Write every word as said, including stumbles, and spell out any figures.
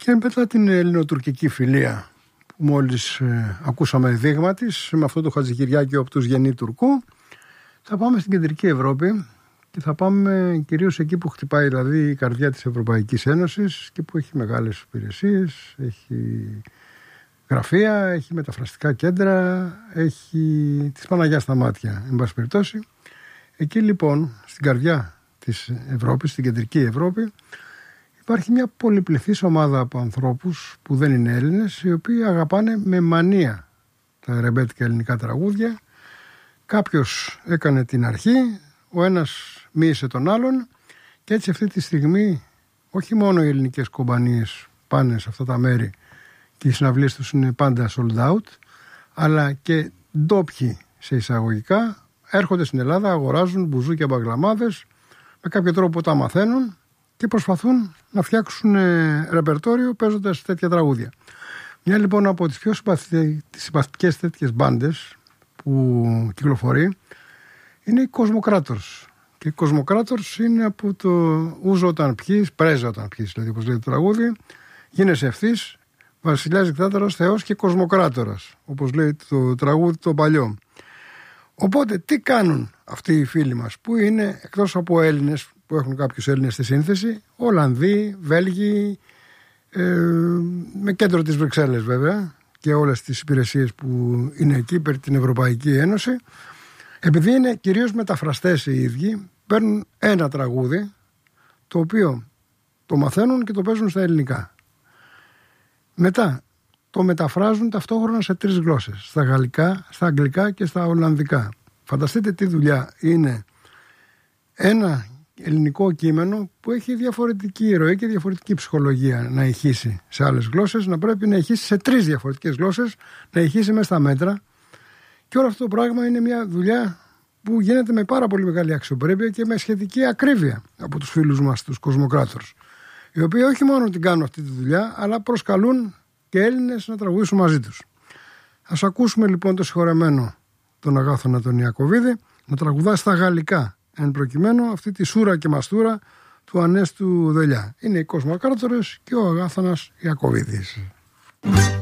Και μετά την ελληνοτουρκική φιλία που μόλις ε, ακούσαμε δείγμα της, με αυτό το Χατζικυριάκη ο Οπτούς γεννή Τουρκού, θα πάμε στην κεντρική Ευρώπη και θα πάμε κυρίως εκεί που χτυπάει δηλαδή η καρδιά της Ευρωπαϊκής Ένωσης και που έχει μεγάλες υπηρεσίες, έχει γραφεία, έχει μεταφραστικά κέντρα, έχει της Παναγιάς στα μάτια, εν πάση περιπτώσει. Εκεί λοιπόν, στην καρδιά της Ευρώπης, στην κεντρική Ευρώπη, υπάρχει μια πολυπληθής ομάδα από ανθρώπους που δεν είναι Έλληνες, οι οποίοι αγαπάνε με μανία τα ρεμπέτικα ελληνικά τραγούδια. Κάποιος έκανε την αρχή, ο ένας μοίησε τον άλλον και έτσι αυτή τη στιγμή όχι μόνο οι ελληνικές κομπανίες πάνε σε αυτά τα μέρη και οι συναυλίες τους είναι πάντα sold out, αλλά και ντόπιοι σε εισαγωγικά έρχονται στην Ελλάδα, αγοράζουν μπουζούκια μπαγλαμάδες, με κάποιο τρόπο τα μαθαίνουν και προσπαθούν να φτιάξουν ρεπερτόριο παίζοντας τέτοια τραγούδια. Μια λοιπόν από τις πιο συμπαθητικές τέτοιες μπάντες που κυκλοφορεί είναι η Κοσμοκράτορς. Και η Κοσμοκράτορς είναι από το ούζο όταν πιείς, πρέζα όταν πιείς, δηλαδή όπως λέει το τραγούδι, γίνεσαι ευθύς, βασιλιάς, δικτάτορας, θεός και κοσμοκράτορας, όπως λέει το τραγούδι το παλιό. Οπότε τι κάνουν αυτοί οι φίλοι μας που είναι εκτός από Έλληνες, που έχουν κάποιους Έλληνες στη σύνθεση, Ολλανδοί, Βέλγοι, ε, με κέντρο τις Βρυξέλλες βέβαια και όλες τις υπηρεσίες που είναι εκεί περί την Ευρωπαϊκή Ένωση, επειδή είναι κυρίως μεταφραστές οι ίδιοι, παίρνουν ένα τραγούδι το οποίο το μαθαίνουν και το παίζουν στα ελληνικά. Μετά το μεταφράζουν ταυτόχρονα σε τρεις γλώσσες, στα γαλλικά, στα αγγλικά και στα ολλανδικά. Φανταστείτε τι δουλειά είναι ένα ελληνικό κείμενο που έχει διαφορετική ροή και διαφορετική ψυχολογία να ηχήσει σε άλλες γλώσσες, να πρέπει να ηχήσει σε τρεις διαφορετικές γλώσσες, να ηχήσει μέσα στα μέτρα. Και όλο αυτό το πράγμα είναι μια δουλειά που γίνεται με πάρα πολύ μεγάλη αξιοπρέπεια και με σχετική ακρίβεια από τους φίλους μας, τους Κοσμοκράτορς, οι οποίοι όχι μόνο την κάνουν αυτή τη δουλειά, αλλά προσκαλούν και Έλληνες να τραγουδήσουν μαζί τους. Ας ακούσουμε λοιπόν το συγχωρεμένο τον Αγάθωνα τον Ιακωβίδη να τραγουδά στα γαλλικά, εν προκειμένου αυτή τη σούρα και μαστούρα του Ανέστου Δελιά. Είναι οι Κοσμοκράτορες και ο Αγάθωνας Ιακωβίδης.